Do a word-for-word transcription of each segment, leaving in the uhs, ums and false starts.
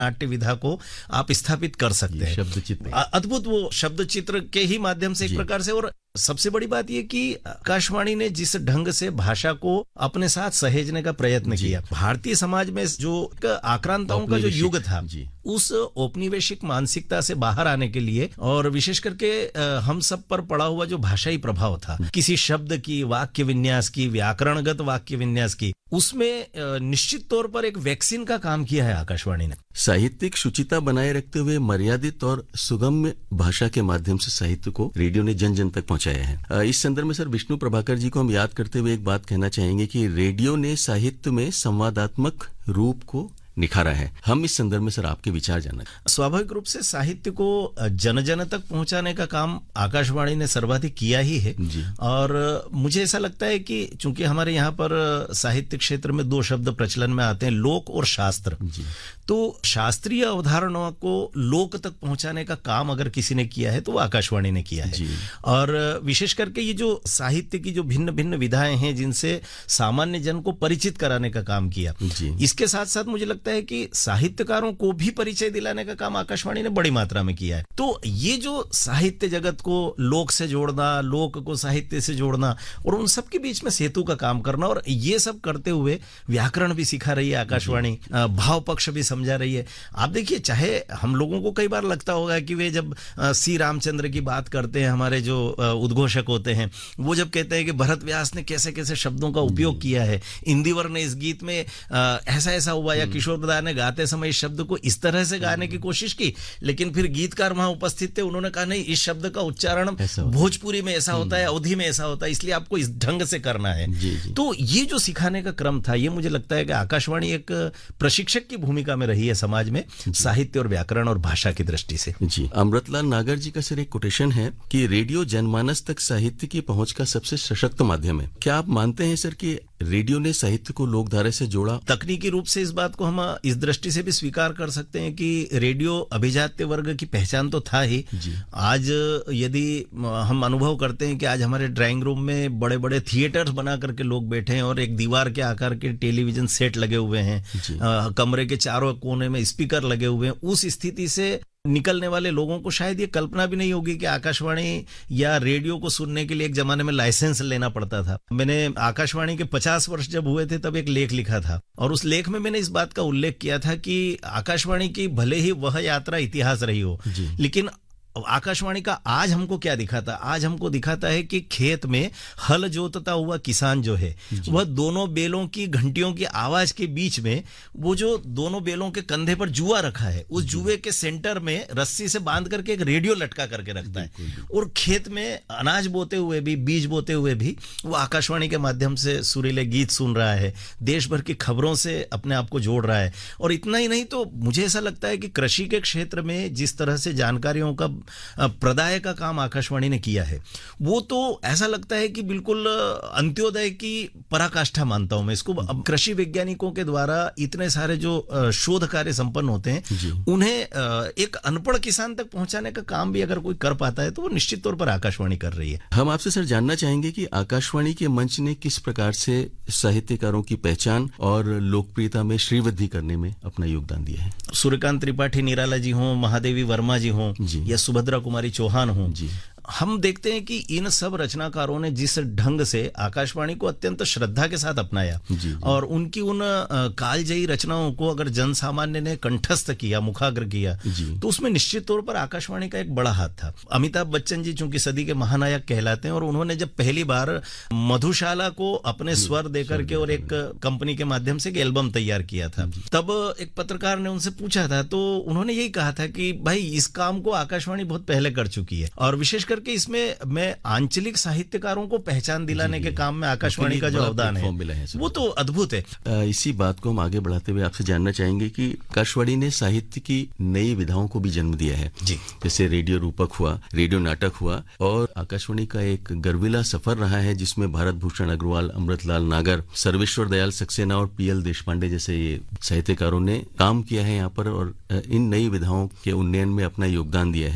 नाट्य विधा को आप स्थापित कर सकते हैं। शब्द चित्र, अद्भुत वो शब्द चित्र के ही माध्यम से एक प्रकार से। और सबसे बड़ी बात ये कि आकाशवाणी ने जिस ढंग से भाषा को अपने साथ सहेजने का प्रयत्न किया, भारतीय समाज में जो आक्रांताओं का जो युग था, उस औपनिवेशिक मानसिकता से बाहर आने के लिए, और विशेष करके हम सब पर पड़ा हुआ जो भाषाई प्रभाव था, किसी शब्द की, वाक्य विन्यास की, व्याकरणगत वाक्य विन्यास की, उसमें निश्चित तौर पर एक वैक्सीन का काम किया है आकाशवाणी ने। साहित्यिक शुचिता बनाए रखते हुए मर्यादित और सुगम्य भाषा के माध्यम से साहित्य को रेडियो ने जन जन तक पहुंचाया है। इस संदर्भ में सर विष्णु प्रभाकर जी को हम याद करते हुए एक बात कहना चाहेंगे कि रेडियो ने साहित्य में संवादात्मक रूप को निखारा है। हम इस संदर्भ में सर आपके विचार जानना। स्वाभाविक रूप से साहित्य को जन जन तक पहुंचाने का काम आकाशवाणी ने सर्वाधिक किया ही है जी। और मुझे ऐसा लगता है कि चूंकि हमारे यहाँ पर साहित्य क्षेत्र में दो शब्द प्रचलन में आते हैं, लोक और शास्त्र जी। तो शास्त्रीय अवधारणाओं को लोक तक पहुंचाने का काम अगर किसी ने किया है तो वो आकाशवाणी ने किया है जी। और विशेष करके ये जो साहित्य की जो भिन्न भिन्न विधाएं हैं जिनसे सामान्य जन को परिचित कराने का काम किया जी। इसके साथ साथ मुझे लगता है कि साहित्यकारों को भी परिचय दिलाने का काम आकाशवाणी ने बड़ी मात्रा में किया है। तो ये जो साहित्य जगत को लोक से जोड़ना, लोक को साहित्य से जोड़ना और उन सब के बीच में सेतु का काम करना, और ये सब करते हुए व्याकरण भी सिखा रही है आकाशवाणी, भाव पक्ष भी समझा रही है। आप देखिए, चाहे हम लोगों को कई बार लगता होगा कि वे जब सी रामचंद्र की बात करते हैं, हमारे जो उद्घोषक होते हैं, वो जब कहते हैं कि भरत व्यास ने कैसे कैसे शब्दों का उपयोग किया है, इंदिवर ने इस गीत में ऐसा ऐसा हुआ, या किशोर ने गाते समय इस शब्द को इस तरह से गाने की कोशिश की, लेकिन फिर गीतकार वहां उपस्थित थे, उन्होंने कहा नहीं, इस शब्द का उच्चारण भोजपुरी में ऐसा होता है, अवधी में ऐसा होता है, इसलिए आपको इस ढंग से करना है जी, जी। तो ये जो सिखाने का क्रम था, ये मुझे लगता है कि आकाशवाणी एक प्रशिक्षक की भूमिका में रही है समाज में साहित्य और व्याकरण और भाषा की दृष्टि से जी। अमृतलाल नागर जी का सर एक कोटेशन है कि रेडियो जनमानस तक साहित्य की पहुंच का सबसे सशक्त माध्यम है। क्या आप मानते हैं सर कि रेडियो ने साहित्य को लोकधारा से जोड़ा? तकनीकी रूप से इस बात को हम इस दृष्टि से भी स्वीकार कर सकते हैं कि रेडियो अभिजात्य वर्ग की पहचान तो था ही। आज यदि हम अनुभव करते हैं कि आज हमारे ड्राइंग रूम में बड़े बड़े थिएटर्स बना करके लोग बैठे हैं और एक दीवार के आकार के टेलीविजन सेट लगे हुए हैं, आ, कमरे के चारों कोने में स्पीकर लगे हुए हैं, उस स्थिति से निकलने वाले लोगों को शायद ये कल्पना भी नहीं होगी कि आकाशवाणी या रेडियो को सुनने के लिए एक जमाने में लाइसेंस लेना पड़ता था। मैंने आकाशवाणी के पचास वर्ष जब हुए थे तब एक लेख लिखा था, और उस लेख में मैंने इस बात का उल्लेख किया था कि आकाशवाणी की भले ही वह यात्रा इतिहास रही हो, लेकिन आकाशवाणी का आज हमको क्या दिखाता? आज हमको दिखाता है कि खेत में हल जोतता हुआ किसान जो है, वह दोनों बेलों की घंटियों की आवाज के बीच में वो जो दोनों बेलों के कंधे पर जुआ रखा है, उस जुए के सेंटर में रस्सी से बांध करके एक रेडियो लटका करके रखता है, और खेत में अनाज बोते हुए भी, बीज बोते हुए भी वो आकाशवाणी के माध्यम से सुरीले गीत सुन रहा है, देश भर की खबरों से अपने आप को जोड़ रहा है। और इतना ही नहीं, तो मुझे ऐसा लगता है कि कृषि के क्षेत्र में जिस तरह से जानकारियों का प्रदाय का काम आकाशवाणी ने किया है, वो तो ऐसा लगता है कि बिल्कुल अंत्योदय की पराकाष्ठा मानता हूं मैं इसको। अब कृषि वैज्ञानिकों के द्वारा इतने सारे जो शोध कार्य संपन्न होते हैं, उन्हें एक अनपढ़ किसान तक पहुंचाने का काम भी अगर कोई कर पाता है तो वो निश्चित तौर पर आकाशवाणी कर रही है। हम आपसे सर जानना चाहेंगे कि आकाशवाणी के मंच ने किस प्रकार से साहित्यकारों की पहचान और लोकप्रियता में श्रीवृद्धि करने में अपना योगदान दिया है। सूर्यकांत त्रिपाठी निराला जी हों, महादेवी वर्मा जी हों, या सुभद्रा कुमारी चौहान हों, हम देखते हैं कि इन सब रचनाकारों ने जिस ढंग से आकाशवाणी को अत्यंत श्रद्धा के साथ अपनाया, जी, जी। और उनकी उन कालजयी रचनाओं को अगर जन सामान्य ने कंठस्थ किया, मुखाग्र किया, तो उसमें निश्चित तौर पर आकाशवाणी का एक बड़ा हाथ था। अमिताभ बच्चन जी चूंकि सदी के महानायक कहलाते हैं, और उन्होंने जब पहली बार मधुशाला को अपने स्वर देकर के और एक कंपनी के माध्यम से एक एल्बम तैयार किया था, तब एक पत्रकार ने उनसे पूछा था, तो उन्होंने यही कहा था कि भाई इस काम को आकाशवाणी बहुत पहले कर चुकी है, और विशेष करके इसमें मैं आंचलिक साहित्यकारों को पहचान दिलाने के काम में आकाशवाणी का जो अवदान है, है वो तो अद्भुत है। इसी बात को हम आगे बढ़ाते हुए आपसे जानना चाहेंगे कि आकाशवाणी ने साहित्य की नई विधाओं को भी जन्म दिया है जी। जैसे रेडियो रूपक हुआ, रेडियो नाटक हुआ, और आकाशवाणी का एक गर्विला सफर रहा है जिसमें भारत भूषण अग्रवाल, अमृतलाल नागर, सर्वेश्वर दयाल सक्सेना और पी एल देशपांडे जैसे ये साहित्यकारों ने काम किया है यहाँ पर, और इन नई विधाओं के उन्नयन में अपना योगदान दिया है।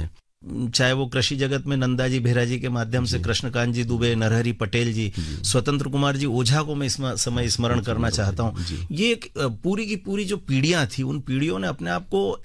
चाहे वो कृषि जगत में नंदाजी बेहरा जी के माध्यम से कृष्णकांत जी दुबे, नरहरि पटेल जी, स्वतंत्र कुमार जी ओझा को मैं इस समय स्मरण करना चाहता हूँ। ये एक पूरी की पूरी जो पीढ़ियां थी, उन पीढ़ियों ने अपने आप को